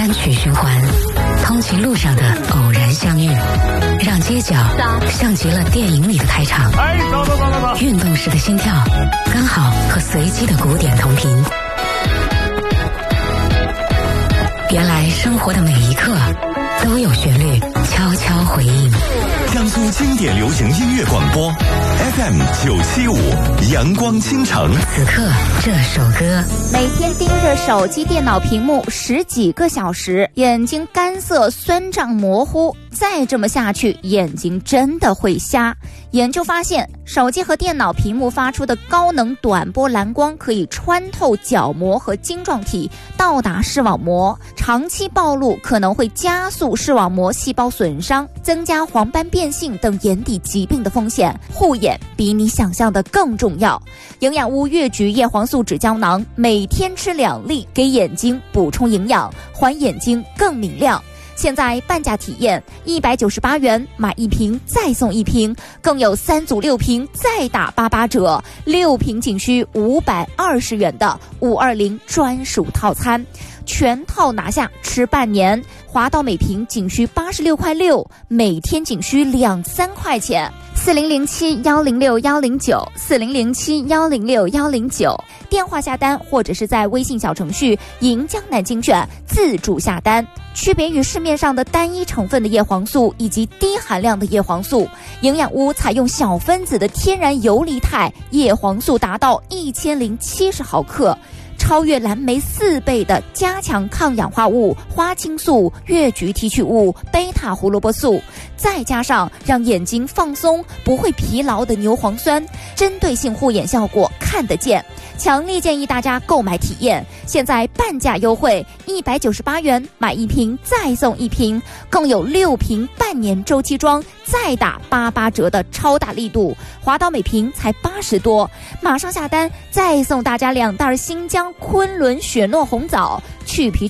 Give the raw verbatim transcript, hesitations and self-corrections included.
单曲循环，通勤路上的偶然相遇，让街角像极了电影里的开场。 哎，走走走走走。 运动时的心跳，刚好和随机的鼓点同频。原来生活的每一刻都有旋律悄悄回应。 江苏经典流行音乐广播 F M 九七五阳光倾城。 此刻这首歌， 每天盯着手机电脑屏幕十几个小时，眼睛干涩酸胀模糊，再这么下去眼睛真的会瞎。研究发现，手机和电脑屏幕发出的高能短波蓝光可以穿透角膜和晶状体到达视网膜，长期暴露可能会加速视网膜细胞损伤，增加黄斑变性等眼底疾病的风险。护眼比你想象的更重要。营养屋越橘叶黄素脂胶囊，每天吃两粒，给眼睛补充营养，还眼睛更明亮。现在半价体验，一百九十八元买一瓶再送一瓶，更有三组六瓶再打八八折，六瓶仅需五百二十元的五二零专属套餐，全套拿下吃半年，华到每瓶仅需八十六块六，每天仅需两三块钱。四零零七幺零六幺零九，四零零七幺零六幺零九，电话下单或者是在微信小程序赢江南精选自助下单。区别于市面上的单一成分的叶黄素以及低含量的叶黄素，营养屋采用小分子的天然游离肽叶黄素达到一千零七十毫克，超越蓝莓四倍的加强抗氧化物花青素、越橘提取物、贝塔胡萝卜素，再加上让眼睛放松不会疲劳的牛磺酸，针对性护眼效果看得见。强烈建议大家购买体验，现在半价优惠，一百九十八元买一瓶再送一瓶，更有六瓶半年周期装再打八八折的超大力度，华到每瓶才八十多，马上下单再送大家两袋新疆昆仑雪诺红枣去皮